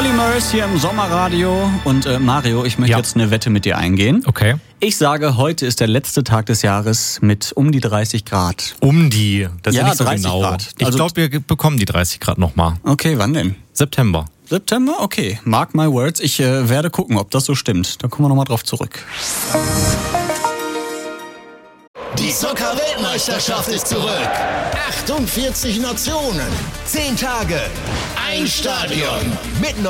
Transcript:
Polymers hier im Sommerradio. Und Mario, ich möchte jetzt eine Wette mit dir eingehen. Okay. Ich sage, heute ist der letzte Tag des Jahres mit um die 30 Grad. Das ist ja nicht so 30 genau. Grad. Ich glaube, wir bekommen die 30 Grad nochmal. Okay, wann denn? September. September? Okay, mark my words. Ich werde gucken, ob das so stimmt. Da kommen wir nochmal drauf zurück. Die Soccer-Weltmeisterschaft ist zurück. 48 Nationen, 10 Tage, ein Stadion mit